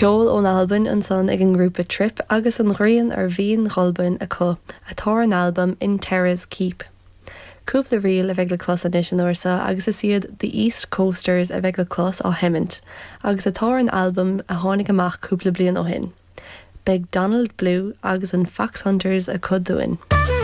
Ceol ón Alban an son ag an grúpa Trip agus an rion ar bhíon Gholban acu, atá an album In Terra's Keep. Cúpla rial a bheith le clos an isin orsa agus is iad The East Coasters a bheith le clos á Hemant, agus atá an album a tháinig amach cúpla bliain ó hin. Beg Donald Blue agus an Fox Hunters a cud dúin.